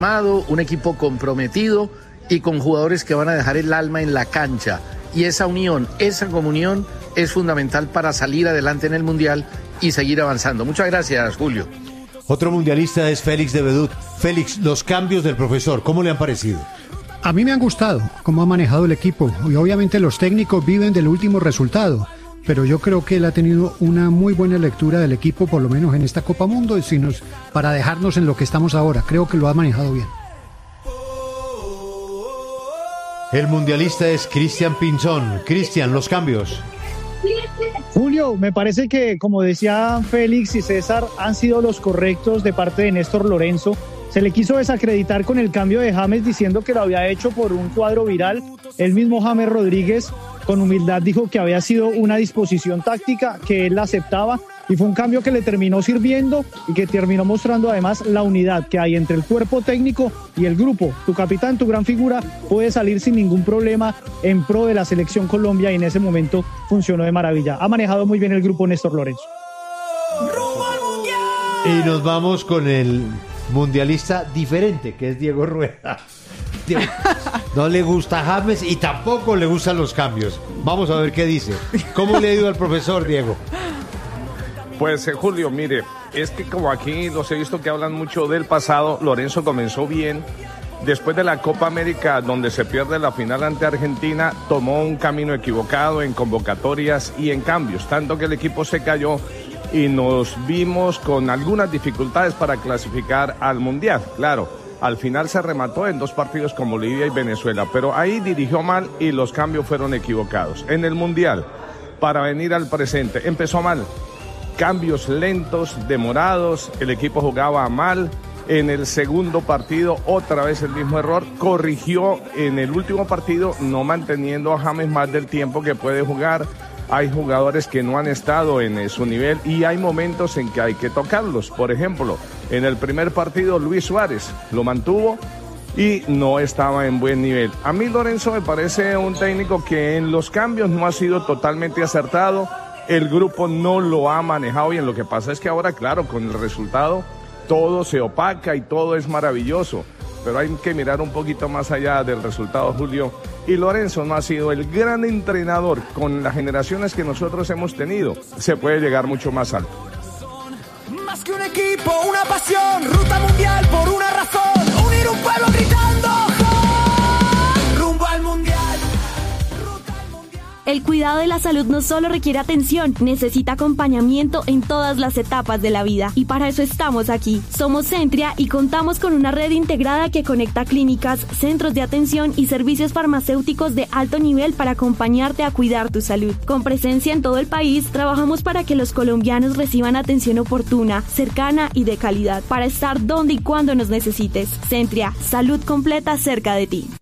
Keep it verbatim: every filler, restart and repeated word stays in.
un equipo comprometido y con jugadores que van a dejar el alma en la cancha. Y esa unión, esa comunión es fundamental para salir adelante en el Mundial y seguir avanzando. Muchas gracias, Julio. Otro mundialista es Félix de Bedut. Félix, los cambios del profesor, ¿cómo le han parecido? A mí me han gustado cómo ha manejado el equipo y obviamente los técnicos viven del último resultado, pero yo creo que él ha tenido una muy buena lectura del equipo, por lo menos en esta Copa Mundo, y si nos, para dejarnos en lo que estamos ahora. Creo que lo ha manejado bien. El mundialista es Cristian Pinzón. Cristian, los cambios. Julio, me parece que, como decía Félix y César, han sido los correctos de parte de Néstor Lorenzo. Se le quiso desacreditar con el cambio de James diciendo que lo había hecho por un cuadro viral. El mismo James Rodríguez, con humildad, dijo que había sido una disposición táctica, que él la aceptaba, y fue un cambio que le terminó sirviendo y que terminó mostrando además la unidad que hay entre el cuerpo técnico y el grupo. Tu capitán, tu gran figura, puede salir sin ningún problema en pro de la selección Colombia y en ese momento funcionó de maravilla. Ha manejado muy bien el grupo Néstor Lorenzo. Y nos vamos con el mundialista diferente, que es Diego Rueda. No le gusta James y tampoco le gustan los cambios. Vamos a ver qué dice. ¿Cómo le ha ido al profesor, Diego? Pues eh, Julio, mire, es que como aquí los he visto que hablan mucho del pasado, Lorenzo comenzó bien. Después de la Copa América, donde se pierde la final ante Argentina, tomó un camino equivocado en convocatorias y en cambios, tanto que el equipo se cayó y nos vimos con algunas dificultades para clasificar al Mundial. Claro, al final se remató en dos partidos con Bolivia y Venezuela, pero ahí dirigió mal y los cambios fueron equivocados. En el Mundial, para venir al presente, empezó mal. Cambios lentos, demorados, el equipo jugaba mal. En el segundo partido, otra vez el mismo error. Corrigió en el último partido, no manteniendo a James más del tiempo que puede jugar. Hay jugadores que no han estado en su nivel y hay momentos en que hay que tocarlos. Por ejemplo, en el primer partido, Luis Suárez lo mantuvo y no estaba en buen nivel. A mí Lorenzo me parece un técnico que en los cambios no ha sido totalmente acertado. El grupo no lo ha manejado bien. Lo que pasa es que ahora, claro, con el resultado todo se opaca y todo es maravilloso. Pero hay que mirar un poquito más allá del resultado, Julio. Y Lorenzo no ha sido el gran entrenador con las generaciones que nosotros hemos tenido. Se puede llegar mucho más alto. Más que un equipo, una pasión, ruta mundial por una razón. Unir un pueblo gritando, ¡gol! Rumbo al mundial. El cuidado de la salud no solo requiere atención, necesita acompañamiento en todas las etapas de la vida. Y para eso estamos aquí. Somos Centria y contamos con una red integrada que conecta clínicas, centros de atención y servicios farmacéuticos de alto nivel para acompañarte a cuidar tu salud. Con presencia en todo el país, trabajamos para que los colombianos reciban atención oportuna, cercana y de calidad, para estar donde y cuando nos necesites. Centria, salud completa cerca de ti.